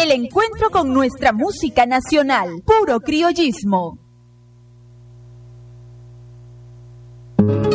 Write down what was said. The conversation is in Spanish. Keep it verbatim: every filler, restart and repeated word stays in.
el encuentro con nuestra música nacional, puro criollismo.